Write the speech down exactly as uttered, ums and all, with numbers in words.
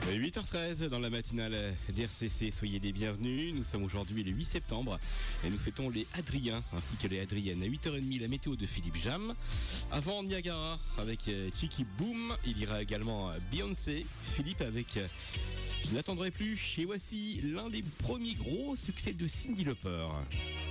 huit heures treize dans la matinale d'R C C, soyez les bienvenus. Nous sommes aujourd'hui le huit septembre et nous fêtons les Adriens ainsi que les Adriennes. À huit heures trente, la météo de Philippe Jam. Avant Niagara avec Chicky Boom, il ira également Beyoncé. Philippe avec Je n'attendrai plus. Et voici l'un des premiers gros succès de Cyndi Lauper.